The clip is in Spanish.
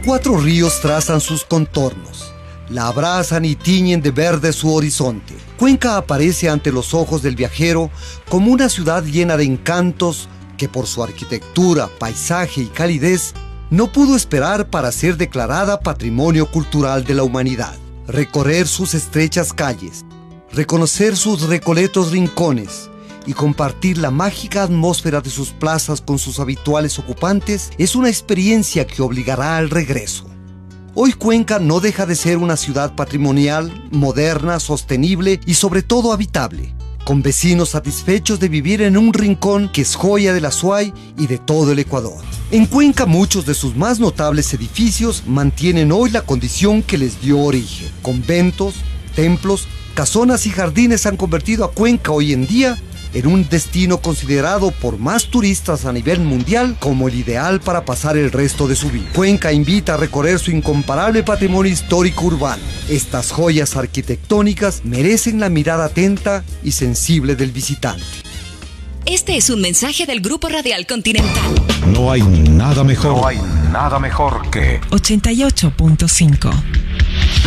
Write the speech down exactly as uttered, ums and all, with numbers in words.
Cuatro ríos trazan sus contornos, la abrazan y tiñen de verde su horizonte. Cuenca aparece ante los ojos del viajero como una ciudad llena de encantos que por su arquitectura, paisaje y calidez no pudo esperar para ser declarada Patrimonio Cultural de la Humanidad. Recorrer sus estrechas calles, reconocer sus recoletos rincones y compartir la mágica atmósfera de sus plazas con sus habituales ocupantes es una experiencia que obligará al regreso. Hoy Cuenca no deja de ser una ciudad patrimonial, moderna, sostenible y sobre todo habitable, con vecinos satisfechos de vivir en un rincón que es joya de la S U A Y y de todo el Ecuador. En Cuenca muchos de sus más notables edificios mantienen hoy la condición que les dio origen. Conventos, templos, casonas y jardines han convertido a Cuenca hoy en día en un destino considerado por más turistas a nivel mundial como el ideal para pasar el resto de su vida. Cuenca invita a recorrer su incomparable patrimonio histórico urbano. Estas joyas arquitectónicas merecen la mirada atenta y sensible del visitante. Este es un mensaje del Grupo Radial Continental. No hay nada mejor. No hay nada mejor que ochenta y ocho punto cinco.